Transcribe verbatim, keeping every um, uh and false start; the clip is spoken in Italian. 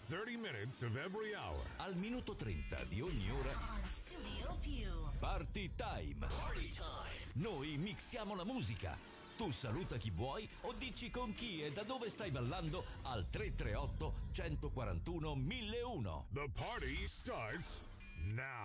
thirty minutes of every hour. Al minuto trenta di ogni ora. On Studio Più. Party time. Party time. Noi mixiamo la musica. Tu saluta chi vuoi o dici con chi e da dove stai ballando al tre tre otto, uno quattro uno, mille uno. The party starts now.